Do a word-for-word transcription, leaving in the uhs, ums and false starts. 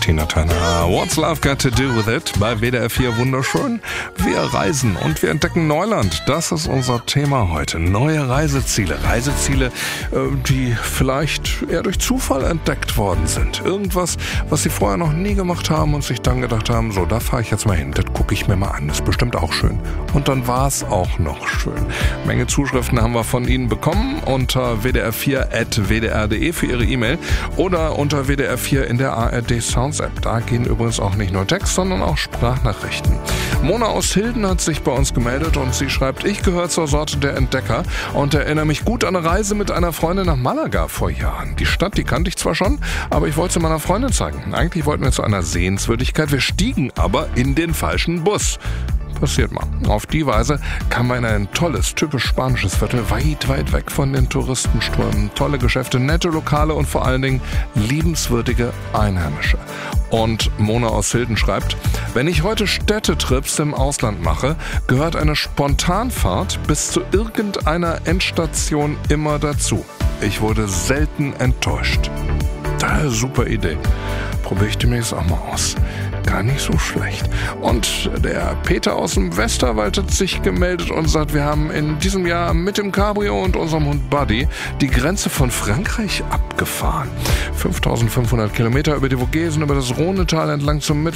Tina Turner. What's Love Got to Do with It? Bei W D R vier wunderschön. Wir reisen und wir entdecken Neuland. Das ist unser Thema heute. Neue Reiseziele. Reiseziele, die vielleicht eher durch Zufall entdeckt worden sind. Irgendwas, was sie vorher noch nie gemacht haben und sich dann gedacht haben, so, da fahre ich jetzt mal hin. Das gucke ich mir mal an. Das ist bestimmt auch schön. Und dann war es auch noch schön. Menge Zuschriften haben wir von Ihnen bekommen unter w d r vier at w d r punkt d e für Ihre E-Mail oder unter W D R vier in der A R D Sounds App. Da gehen übrigens auch nicht nur Text, sondern auch Sprachnachrichten. Mona aus Hilden hat sich bei uns gemeldet und sie schreibt, ich gehöre zur Sorte der Entdecker und erinnere mich gut an eine Reise mit einer Freundin nach Malaga vor Jahren. Die Stadt, die kannte ich zwar schon, aber ich wollte sie meiner Freundin zeigen. Eigentlich wollten wir zu einer Sehenswürdigkeit, wir stiegen aber in den falschen Bus. Passiert mal. Auf die Weise kam man in ein tolles, typisch spanisches Viertel, weit, weit weg von den Touristenströmen. Tolle Geschäfte, nette Lokale und vor allen Dingen liebenswürdige Einheimische. Und Mona aus Hilden schreibt, wenn ich heute Städtetrips im Ausland mache, gehört eine Spontanfahrt bis zu irgendeiner Endstation immer dazu. Ich wurde selten enttäuscht. Da, super Idee. Probiere ich demnächst auch mal aus. Gar nicht so schlecht. Und der Peter aus dem Westerwald hat sich gemeldet und sagt, wir haben in diesem Jahr mit dem Cabrio und unserem Hund Buddy die Grenze von Frankreich abgefahren. fünftausendfünfhundert Kilometer über die Vogesen, über das Rhonetal entlang zum Mittel